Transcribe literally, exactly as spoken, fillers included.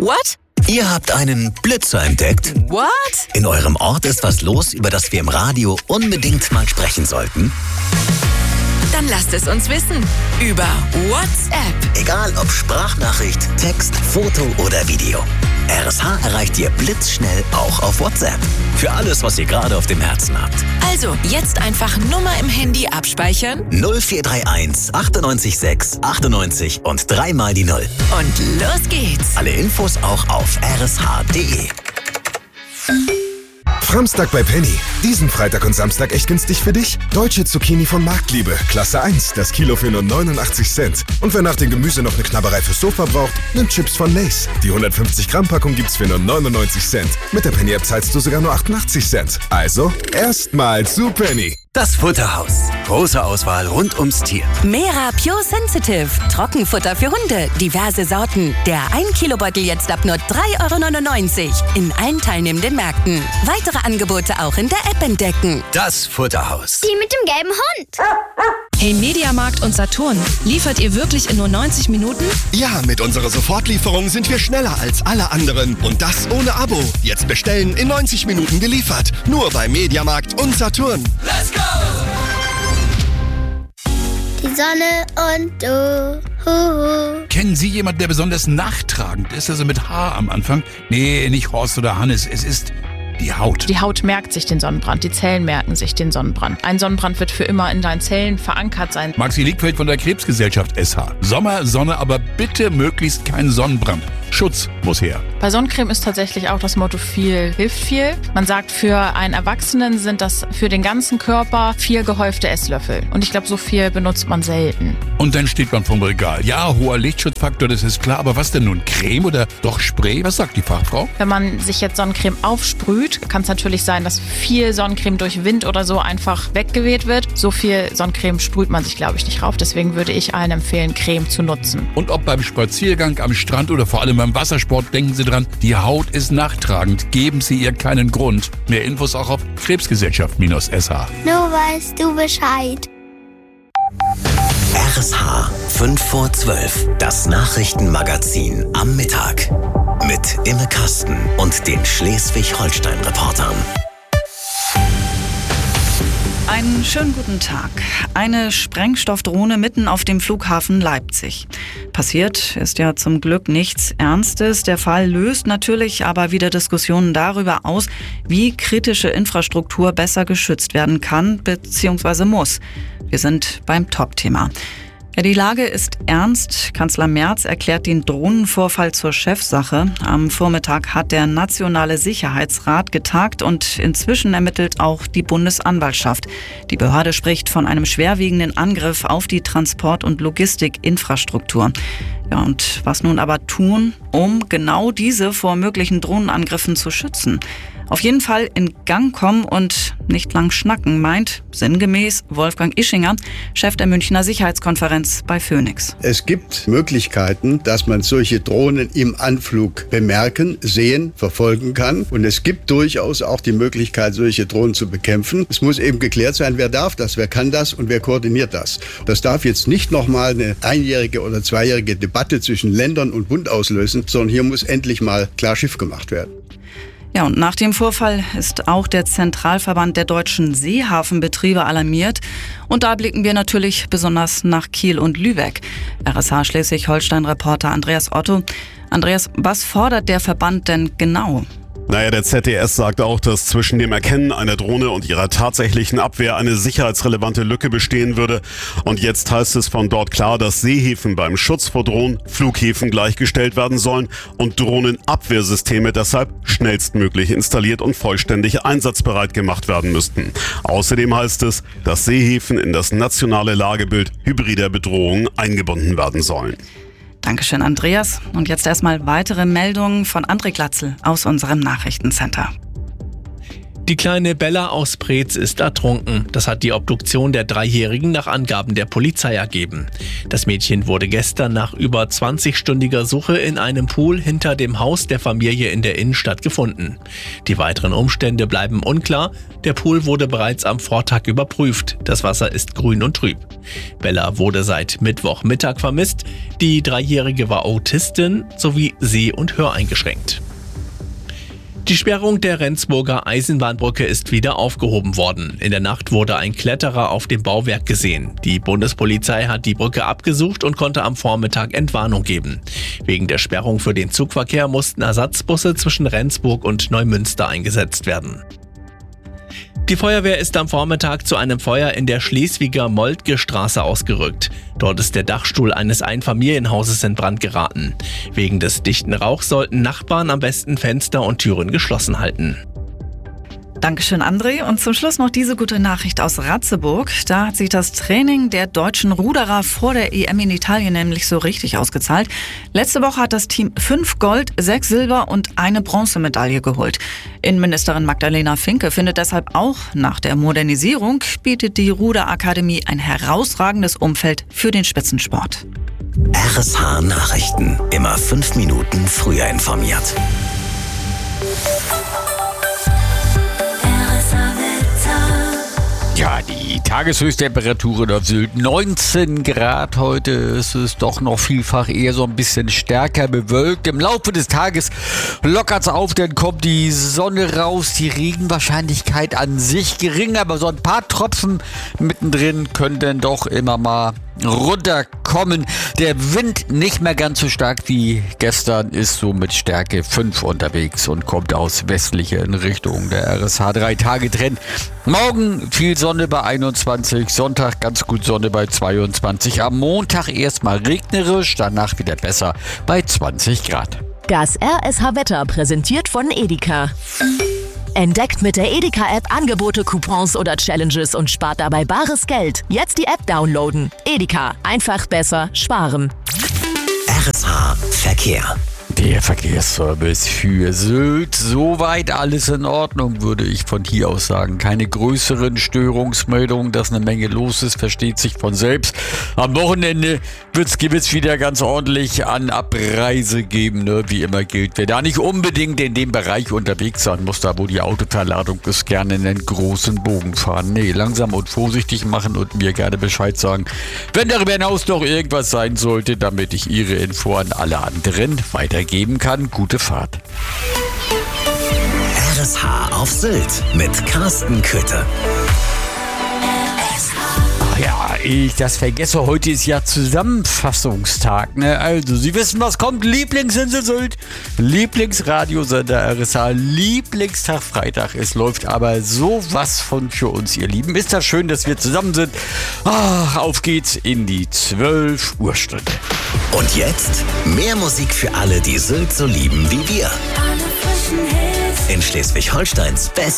What? Ihr habt einen Blitzer entdeckt? What? In eurem Ort ist was los, über das wir im Radio unbedingt mal sprechen sollten? Dann lasst es uns wissen. Über WhatsApp. Egal ob Sprachnachricht, Text, Foto oder Video. R S H erreicht ihr blitzschnell auch auf WhatsApp. Für alles, was ihr gerade auf dem Herzen habt. Also, jetzt einfach Nummer im Handy abspeichern. null vier drei eins achtundneunzig sechs achtundneunzig und dreimal die Null. Und los geht's. Alle Infos auch auf r s h punkt d e. Framstag bei Penny. Diesen Freitag und Samstag echt günstig für dich. Deutsche Zucchini von Marktliebe. Klasse eins. Das Kilo für nur neunundachtzig Cent. Und wer nach dem Gemüse noch eine Knabberei fürs Sofa braucht, nimmt Chips von Lay's. Die hundertfünfzig Gramm Packung gibt's für nur neunundneunzig Cent. Mit der Penny-App zahlst du sogar nur achtundachtzig Cent. Also, erstmal zu Penny. Das Futterhaus. Große Auswahl rund ums Tier. Mera Pure Sensitive. Trockenfutter für Hunde. Diverse Sorten. Der ein Kilo Beutel jetzt ab nur drei Euro neunundneunzig. In allen teilnehmenden Märkten. Weitere Angebote auch in der App entdecken. Das Futterhaus. Die mit dem gelben Hund. Hey Mediamarkt und Saturn, liefert ihr wirklich in nur neunzig Minuten? Ja, mit unserer Sofortlieferung sind wir schneller als alle anderen. Und das ohne Abo. Jetzt bestellen, in neunzig Minuten geliefert. Nur bei Mediamarkt und Saturn. Let's go! Die Sonne und du. Huhu. Kennen Sie jemanden, der besonders nachtragend ist? Also mit H am Anfang? Nee, nicht Horst oder Hannes. Es ist die Haut. Die Haut merkt sich den Sonnenbrand, die Zellen merken sich den Sonnenbrand. Ein Sonnenbrand wird für immer in deinen Zellen verankert sein. Maxi Liegfeld von der Krebsgesellschaft S H. Sommer, Sonne, aber bitte möglichst kein Sonnenbrand. Schutz muss her. Bei Sonnencreme ist tatsächlich auch das Motto viel hilft viel. Man sagt, für einen Erwachsenen sind das für den ganzen Körper vier gehäufte Esslöffel. Und ich glaube, so viel benutzt man selten. Und dann steht man vom Regal. Ja, hoher Lichtschutzfaktor, das ist klar. Aber was denn nun? Creme oder doch Spray? Was sagt die Fachfrau? Wenn man sich jetzt Sonnencreme aufsprüht, kann es natürlich sein, dass viel Sonnencreme durch Wind oder so einfach weggeweht wird. So viel Sonnencreme sprüht man sich, glaube ich, nicht rauf. Deswegen würde ich allen empfehlen, Creme zu nutzen. Und ob beim Spaziergang am Strand oder vor allem beim Wassersport, denken Sie dran, die Haut ist nachtragend. Geben Sie ihr keinen Grund. Mehr Infos auch auf Krebsgesellschaft S H. Nur weißt du Bescheid. R S H fünf vor zwölf. Das Nachrichtenmagazin am Mittag. Mit Imme Kasten und den Schleswig-Holstein-Reportern. Einen schönen guten Tag. Eine Sprengstoffdrohne mitten auf dem Flughafen Leipzig. Passiert ist ja zum Glück nichts Ernstes. Der Fall löst natürlich aber wieder Diskussionen darüber aus, wie kritische Infrastruktur besser geschützt werden kann bzw. muss. Wir sind beim Top-Thema. Ja, die Lage ist ernst. Kanzler Merz erklärt den Drohnenvorfall zur Chefsache. Am Vormittag hat der Nationale Sicherheitsrat getagt und inzwischen ermittelt auch die Bundesanwaltschaft. Die Behörde spricht von einem schwerwiegenden Angriff auf die Transport- und Logistikinfrastruktur. Ja, und was nun aber tun, um genau diese vor möglichen Drohnenangriffen zu schützen? Auf jeden Fall in Gang kommen und nicht lang schnacken, meint sinngemäß Wolfgang Ischinger, Chef der Münchner Sicherheitskonferenz bei Phoenix. Es gibt Möglichkeiten, dass man solche Drohnen im Anflug bemerken, sehen, verfolgen kann. Und es gibt durchaus auch die Möglichkeit, solche Drohnen zu bekämpfen. Es muss eben geklärt sein, wer darf das, wer kann das und wer koordiniert das. Das darf jetzt nicht nochmal eine einjährige oder zweijährige Debatte zwischen Ländern und Bund auslösen, sondern hier muss endlich mal klar Schiff gemacht werden. Ja, und nach dem Vorfall ist auch der Zentralverband der deutschen Seehafenbetriebe alarmiert. Und da blicken wir natürlich besonders nach Kiel und Lübeck. R S H Schleswig-Holstein-Reporter Andreas Otto. Andreas, was fordert der Verband denn genau? Naja, der Z D S sagt auch, dass zwischen dem Erkennen einer Drohne und ihrer tatsächlichen Abwehr eine sicherheitsrelevante Lücke bestehen würde. Und jetzt heißt es von dort klar, dass Seehäfen beim Schutz vor Drohnen Flughäfen gleichgestellt werden sollen und Drohnenabwehrsysteme deshalb schnellstmöglich installiert und vollständig einsatzbereit gemacht werden müssten. Außerdem heißt es, dass Seehäfen in das nationale Lagebild hybrider Bedrohungen eingebunden werden sollen. Dankeschön, Andreas. Und jetzt erstmal weitere Meldungen von André Glatzel aus unserem Nachrichtencenter. Die kleine Bella aus Preetz ist ertrunken. Das hat die Obduktion der Dreijährigen nach Angaben der Polizei ergeben. Das Mädchen wurde gestern nach über zwanzigstündiger Suche in einem Pool hinter dem Haus der Familie in der Innenstadt gefunden. Die weiteren Umstände bleiben unklar. Der Pool wurde bereits am Vortag überprüft. Das Wasser ist grün und trüb. Bella wurde seit Mittwochmittag vermisst. Die Dreijährige war Autistin sowie seh- und höreingeschränkt. Die Sperrung der Rendsburger Eisenbahnbrücke ist wieder aufgehoben worden. In der Nacht wurde ein Kletterer auf dem Bauwerk gesehen. Die Bundespolizei hat die Brücke abgesucht und konnte am Vormittag Entwarnung geben. Wegen der Sperrung für den Zugverkehr mussten Ersatzbusse zwischen Rendsburg und Neumünster eingesetzt werden. Die Feuerwehr ist am Vormittag zu einem Feuer in der Schleswiger Moltke Straße ausgerückt. Dort ist der Dachstuhl eines Einfamilienhauses in Brand geraten. Wegen des dichten Rauchs sollten Nachbarn am besten Fenster und Türen geschlossen halten. Dankeschön, André. Und zum Schluss noch diese gute Nachricht aus Ratzeburg. Da hat sich das Training der deutschen Ruderer vor der E M in Italien nämlich so richtig ausgezahlt. Letzte Woche hat das Team fünf Gold-, sechs Silber- und eine Bronzemedaille geholt. Innenministerin Magdalena Finke findet deshalb auch, nach der Modernisierung bietet die Ruderakademie ein herausragendes Umfeld für den Spitzensport. R S H Nachrichten. Immer fünf Minuten früher informiert. Ja, die Tageshöchsttemperaturen auf Sylt neunzehn Grad heute. Es ist doch noch vielfach eher so ein bisschen stärker bewölkt. Im Laufe des Tages lockert es auf, dann kommt die Sonne raus. Die Regenwahrscheinlichkeit an sich gering, aber so ein paar Tropfen mittendrin können dann doch immer mal runterkommen. Der Wind nicht mehr ganz so stark wie gestern, ist so mit Stärke fünf unterwegs und kommt aus westlicher in Richtung. Der R S H drei Tage Trend. Morgen viel Sonne bei einundzwanzig, Sonntag ganz gut Sonne bei zweiundzwanzig, am Montag erstmal regnerisch, danach wieder besser bei zwanzig Grad. Das R S H-Wetter präsentiert von Edeka. Entdeckt mit der Edeka-App Angebote, Coupons oder Challenges und spart dabei bares Geld. Jetzt die App downloaden. Edeka. Einfach besser sparen. R S H Verkehr. Der Verkehrsservice für Sylt. Soweit alles in Ordnung, würde ich von hier aus sagen. Keine größeren Störungsmeldungen, dass eine Menge los ist, versteht sich von selbst. Am Wochenende wird es wieder ganz ordentlich an Abreise geben. Ne? Wie immer gilt, wer da nicht unbedingt in dem Bereich unterwegs sein muss, da wo die Autoverladung ist, gerne einen großen Bogen fahren. Nee, langsam und vorsichtig machen und mir gerne Bescheid sagen, wenn darüber hinaus noch irgendwas sein sollte, damit ich Ihre Info an alle anderen weitergeben kann. Gute Fahrt. R S H auf Sylt mit Carsten Köthe. Ach ja, ich das vergesse, heute ist ja Zusammenfassungstag. Ne? Also, Sie wissen, was kommt. Lieblingsinsel Sylt, Lieblingsradiosender R S H, Lieblingstag Freitag. Es läuft aber sowas von für uns, ihr Lieben. Ist das schön, dass wir zusammen sind. Ach, auf geht's in die zwölf Uhr Stunde. Und jetzt mehr Musik für alle, die Sylt so lieben wie wir. In Schleswig-Holsteins Best